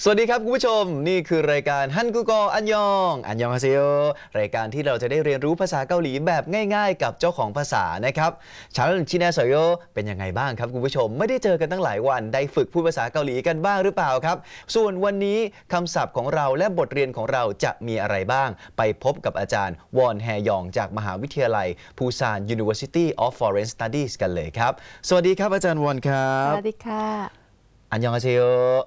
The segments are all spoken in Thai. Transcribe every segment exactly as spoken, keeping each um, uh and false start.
สวัสดีครับคุณผู้ชมนี่คือรายการฮันกุโกอันยองอันยองฮาเซโยรายการที่เราจะได้เรียนรู้ภาษาเกาหลีแบบง่ายๆกับเจ้าของภาษานะครับชาลชินาเซโยเป็นยังไงบ้างครับคุณผู้ชมไม่ได้เจอกันตั้งหลายวันได้ฝึกพูดภาษาเกาหลีกันบ้างหรือเปล่าครับส่วนวันนี้คำศัพท์ของเราและบทเรียนของเราจะมีอะไรบ้างไปพบกับอาจารย์วอนแฮยองจากมหาวิทยาลัยปูซาน University of Foreign Studies กันเลยครับสวัสดีครับอาจารย์วอนครับสวัสดีค่ะ 안녕하세요.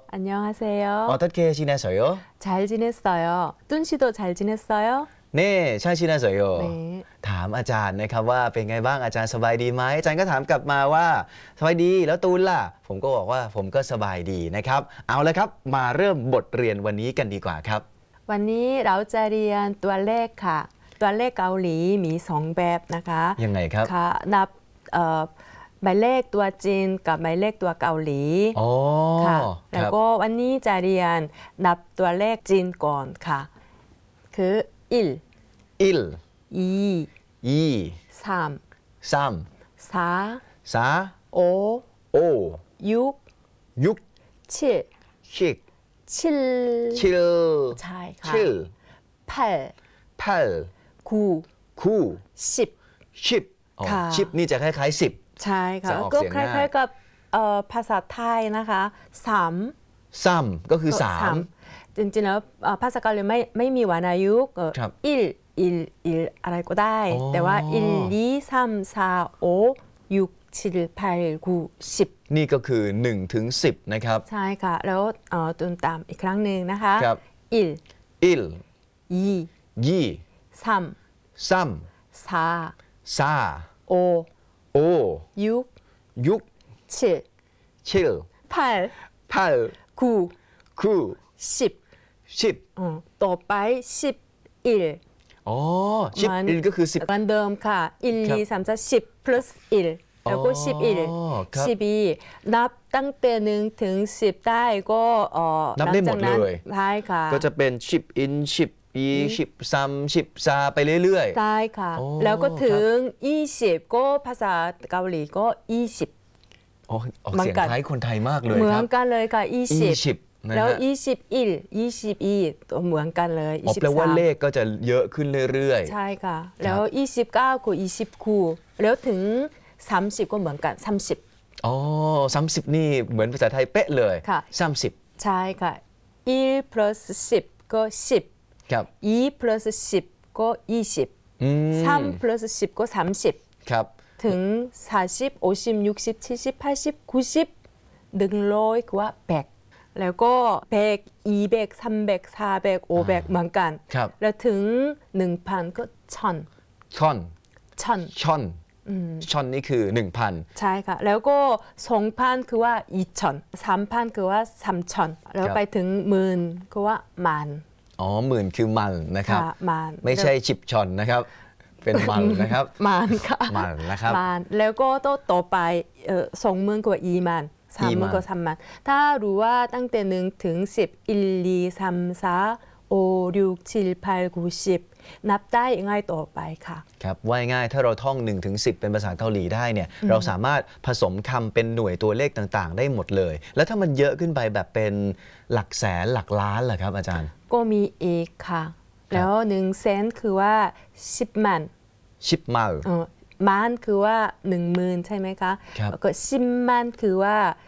안녕하세요. 어떻게 지내세요? 잘 지냈어요. 뚠 씨도 잘 지냈어요? 네, 잘 지내세요. 네. ถามอาจารย์นะครับว่าเป็นไงบ้างอาจารย์สบายดีไหมอาจารย์ก็ถามกลับมาว่าสบายดีแล้วตูนล่ะผมก็บอกว่าผมก็สบายดีนะครับเอาละครับมาเริ่มบทเรียนวันนี้กันดีกว่าครับวันนี้เราจะเรียนตัวเลขค่ะตัวเลขเกาหลีมีสองแบบนะคะยังไงครับค่ะนับหมายเลขตัวจีนกับหมายเลขตัวเกาหลีค่ะแล้วก็วันนี้จะเรียนนับตัวเลขจีนก่อนค่ะคืออิลอิลอีอีสามสามสาสาโอโอยุกยุกชิชิกชิลชิลใช่ค่ะชิลแปดแปดคูคูสิบชิบชิบนี่จะคล้ายๆสิบใช่ค่ะก็คล้ายๆกับภาษาไทยนะคะสามสามก็คือสามจริงๆแล้วภาษาเกาหลีไม่ไม่มีวรรณยุกต์อิลอิลอิลอะไรก็ได้แต่ว่าอิลลีสามสาโอยุกชิลแปดคูสิบนี่ก็คือหนึ่งถึงสิบนะครับใช่ค่ะแล้วตุนตามอีกครั้งหนึ่งนะคะอิลอิลยียีสามสามสาซาโอโอยุกยุกชิลชิลแปดแปดคูคูสิบสิบต่อไปสิบอิลอ๋อสิบอิลก็คือสิบเหมือนเดิมค่ะอิลลีสามจะสิบ plus อิลแล้วก็สิบอิลสิบอีนับตั้งแต่หนึ่งถึงสิบได้ก็นับได้หมดเลยใช่ค่ะก็จะเป็นสิบอินสิบอีสิบซัมสิบซาไปเรื่อยๆใช่ค่ะแล้วก็ถึงยี่สิบก็ภาษาเกาหลีก็ยี่สิบออกเสียงคล้ายคนไทยมากเลยครับเหมือนกันเลยค่ะยี่สิบแล้วยี่สิบอิลยี่สิบอีตัวเหมือนกันเลยอ๋อแปลว่าเลขก็จะเยอะขึ้นเรื่อยๆใช่ค่ะแล้วยี่สิบเก้าก็ยี่สิบคู่แล้วถึงสามสิบก็เหมือนกันสามสิบอ๋อสามสิบนี่เหมือนภาษาไทยเป๊ะเลยค่ะสามสิบใช่ค่ะอี plus สิบก็สิบครับอี plus สิบก็ยี่สิบสาม plus สิบก็สามสิบครับถึงสามสิบห้าสิบหกสิบเจ็ดสิบแปดสิบเก้าสิบหนึ่งร้อยกว่าแปดแล้วก็แปดอีแปดสามแปดสี่แปดห้าแปดเหมือนกันแล้วถึงหนึ่งพันก็ช่อนช่อนช่อนช่อนช่อนนี่คือหนึ่งพันใช่ค่ะแล้วก็สองพันคือว่าอีช่อนสามพันคือว่าสามช่อนแล้วไปถึงหมื่นคือว่ามันอ๋อหมื่นคือมันนะครับมันไม่ใช่ชิบช่อนนะครับเป็นมันนะครับมันค่ะมันนะครับมันแล้วก็ต่อไปสองหมื่นกว่าอีมันสามหมื่นกว่าสามมันถ้ารู้ว่าตั้งแต่หนึ่งถึงสิบอิลลีสามสาโอยุกชิลพายกูสิบนับได้ง่ายต่อไปค่ะครับว่าง่ายถ้าเราท่องหนึ่งถึงสิบเป็นภาษาเกาหลีได้เนี่ยเราสามารถผสมคำเป็นหน่วยตัวเลขต่างๆได้หมดเลยแล้วถ้ามันเยอะขึ้นไปแบบเป็นหลักแสนหลักล้านล่ะครับอาจารย์ก็มีเอกค่ะแล้วหนึ่งแสนคือว่าสิบมันสิบมันมันคือว่าหนึ่งหมื่นใช่ไหมคะแล้วก็สิบมันคือว่า